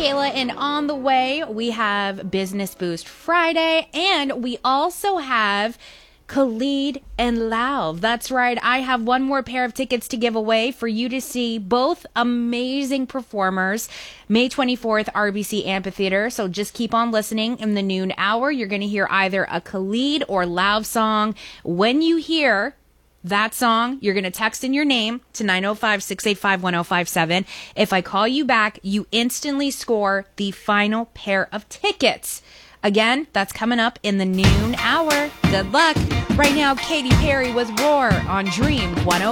Kayla, and on the way, we have Business Boost Friday, and we also have Khalid and Lauv. That's right. I have one more pair of tickets to give away for you to see both amazing performers. May 24th, RBC Amphitheater. So just keep on listening in the noon hour. You're going to hear either a Khalid or Lauv song. When you hear that song, you're going to text in your name to 905-685-1057. If I call you back, you instantly score the final pair of tickets. Again, that's coming up in the noon hour. Good luck. Right now, Katy Perry with Roar on Dream 105.